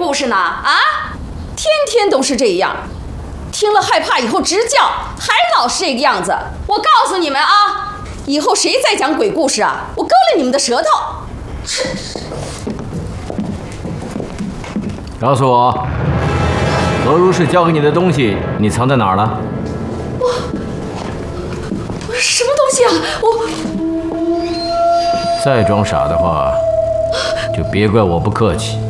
故事呢？啊，天天都是这样，听了害怕，以后直叫，还老是这个样子。我告诉你们啊，以后谁再讲鬼故事啊，我割了你们的舌头！ 告诉我，何如是交给你的东西，你藏在哪儿了？ 我什么东西啊？我再装傻的话，就别怪我不客气。